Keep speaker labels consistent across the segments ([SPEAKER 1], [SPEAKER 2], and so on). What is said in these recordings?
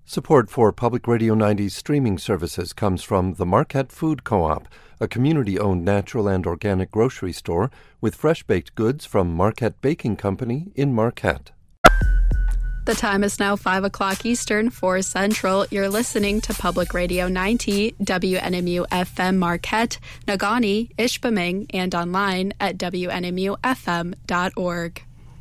[SPEAKER 1] Support for Public Radio 90's streaming services comes from the Marquette Food Co-op, a community-owned natural and organic grocery store with fresh-baked goods from Marquette Baking Company in Marquette.
[SPEAKER 2] The time is now 5 o'clock Eastern, 4 Central. You're listening to Public Radio 90, WNMU FM Marquette, Negaunee, Ishpeming, and online at WNMUFM.org.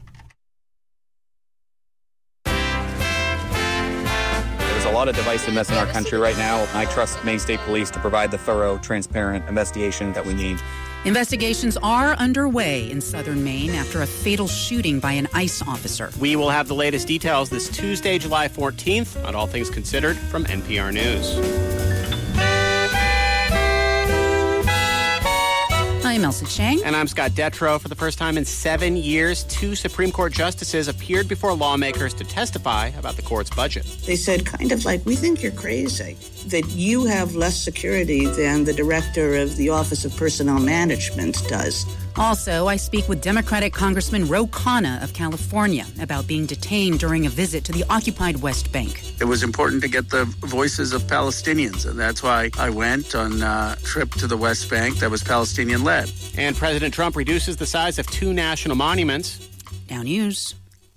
[SPEAKER 3] There's a lot of divisiveness in our country right now. I trust Maine State Police to provide the thorough, transparent investigation that we need.
[SPEAKER 4] Investigations are underway in southern Maine after a fatal shooting by an ICE officer.
[SPEAKER 5] We will have the latest details this Tuesday, July 14th on All Things Considered from NPR News.
[SPEAKER 4] I'm Elsa Chang.
[SPEAKER 5] And I'm Scott Detrow. For the first time in 7 years, 2 Supreme Court justices appeared before lawmakers to testify about the court's budget.
[SPEAKER 6] They said kind of like, we think you're crazy, that you have less security than the director of the Office of Personnel Management does.
[SPEAKER 4] Also, I speak with Democratic Congressman Ro Khanna of California about being detained during a visit to the occupied West Bank.
[SPEAKER 7] It was important to get the voices of Palestinians, and that's why I went on a trip to the West Bank that was Palestinian-led.
[SPEAKER 5] And President Trump reduces the size of 2 national monuments.
[SPEAKER 4] Now news.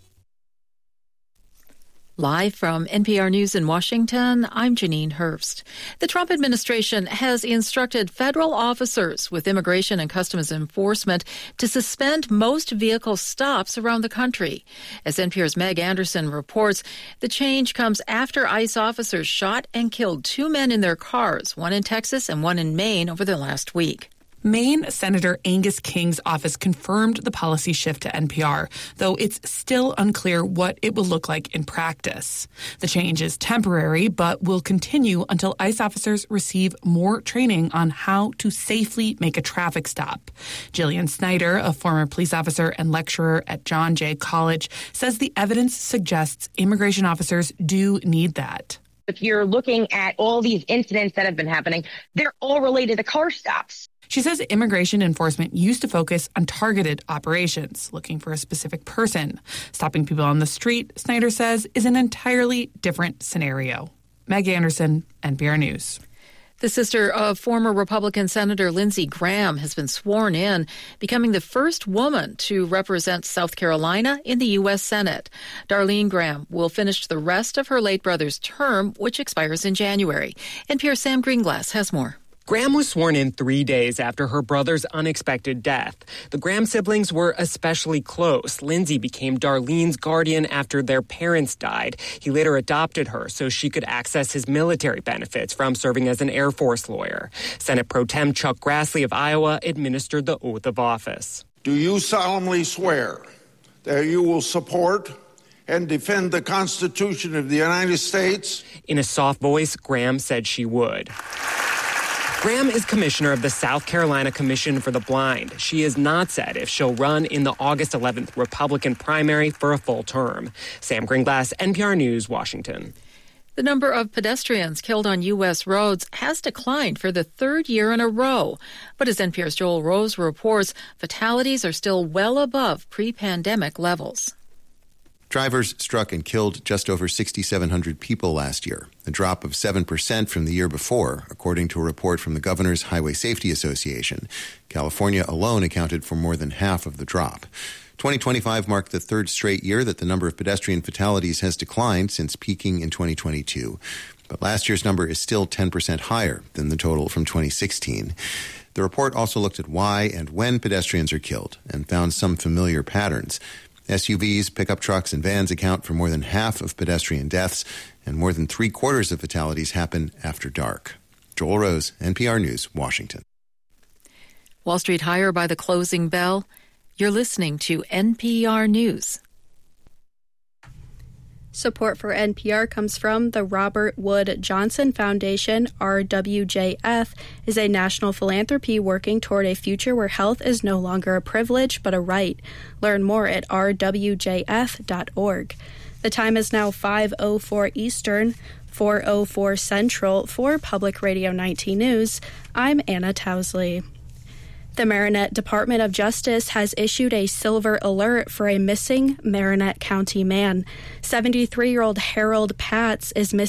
[SPEAKER 8] Live from NPR News in Washington, I'm Janine Hurst. The Trump administration has instructed federal officers with Immigration and Customs Enforcement to suspend most vehicle stops around the country. As NPR's Meg Anderson reports, the change comes after ICE officers shot and killed 2 men in their cars, one in Texas and one in Maine, over the last week.
[SPEAKER 9] Maine Senator Angus King's office confirmed the policy shift to NPR, though it's still unclear what it will look like in practice. The change is temporary, but will continue until ICE officers receive more training on how to safely make a traffic stop. Jillian Snyder, a former police officer and lecturer at John Jay College, says the evidence suggests immigration officers do need that.
[SPEAKER 10] If you're looking at all these incidents that have been happening, they're all related to car stops.
[SPEAKER 9] She says immigration enforcement used to focus on targeted operations, looking for a specific person. Stopping people on the street, Snyder says, is an entirely different scenario. Meg Anderson, NPR News.
[SPEAKER 8] The sister of former Republican Senator Lindsey Graham has been sworn in, becoming the first woman to represent South Carolina in the U.S. Senate. Darlene Graham will finish the rest of her late brother's term, which expires in January. NPR's Sam Greenglass has more.
[SPEAKER 11] Graham was sworn in 3 days after her brother's unexpected death. The Graham siblings were especially close. Lindsey became Darlene's guardian after their parents died. He later adopted her so she could access his military benefits from serving as an Air Force lawyer. Senate Pro Tem Chuck Grassley of Iowa administered the oath of office.
[SPEAKER 12] Do you solemnly swear that you will support and defend the Constitution of the United States?
[SPEAKER 11] In a soft voice, Graham said she would. Graham is commissioner of the South Carolina Commission for the Blind. She has not said if she'll run in the August 11th Republican primary for a full term. Sam Greenglass, NPR News, Washington.
[SPEAKER 8] The number of pedestrians killed on U.S. roads has declined for the 3rd year in a row. But as NPR's Joel Rose reports, fatalities are still well above pre-pandemic levels.
[SPEAKER 13] Drivers struck and killed just over 6,700 people last year, a drop of 7% from the year before, according to a report from the Governor's Highway Safety Association. California alone accounted for more than half of the drop. 2025 marked the 3rd straight year that the number of pedestrian fatalities has declined since peaking in 2022. But last year's number is still 10% higher than the total from 2016. The report also looked at why and when pedestrians are killed and found some familiar patterns. SUVs, pickup trucks, and vans account for more than half of pedestrian deaths, and more than 3/4 of fatalities happen after dark. Joel Rose, NPR News, Washington.
[SPEAKER 8] Wall Street higher by the closing bell. You're listening to NPR News.
[SPEAKER 2] Support for NPR comes from the Robert Wood Johnson Foundation. RWJF is a national philanthropy working toward a future where health is no longer a privilege but a right. Learn more at rwjf.org. The time is now 5:04 Eastern, 4:04 Central. For Public Radio 19 News, I'm Anna Towsley. The Marinette Department of Justice has issued a silver alert for a missing Marinette County man. 73-year-old Harold Patz is missing